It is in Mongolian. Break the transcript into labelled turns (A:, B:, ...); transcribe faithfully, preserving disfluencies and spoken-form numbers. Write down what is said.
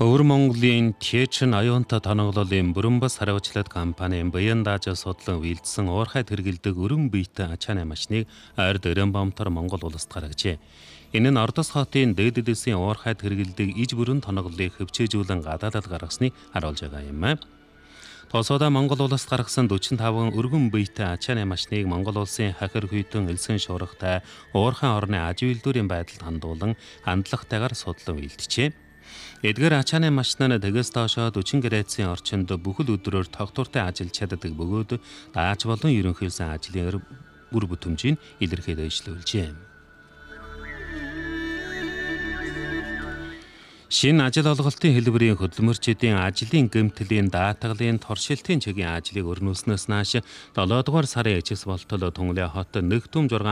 A: Өвөр Монголын Тэчин аюунтай тоноглолын бүрэн бас хариуцлага компани Баяндааж судлан үйлдсэн уурхай тэргэлдэг өргөн биетэй ачааны машиныг ойр дөрөн бомтор Монгол улсад гаргажээ. Энэ нь Ордос хотын дээдэдэсийн уурхай тэргэлдэг иж бүрэн тоноглолыг хөвчөөжүүлэн гадаадад гаргасны харуулж байгаа юм аа. Тосоодоо Монгол улсад гаргасан дөрвөн таван өргөн биетэй ачааны машиныг Монгол улсын хахир хүйтэн элсэн шуургатай уурхай орны аж үйлдвэрийн байдалд хандуулан хандлагатайгаар судлан үйлджээ. Эдгээр ачааны машин нь тэгээс доошоо дөрвөн градусын орчинд бүхэл өдрөөр тогтвортой ажиллаж чаддаг бөгөөд дааж болон ерөнхийлсөн ажлын үр бүтэмжийг илэрхийлж ажиллуулжээ. Шинэ ажил олголтын хэлбэрийн хөдөлмөрчдийн ажлын гэмтлийн даатгалын торшилтын чигийн ажлыг өрнүүлснээс нааш долоо дугаар сарын эцэс болтол Түнглээ хот Нэгтүм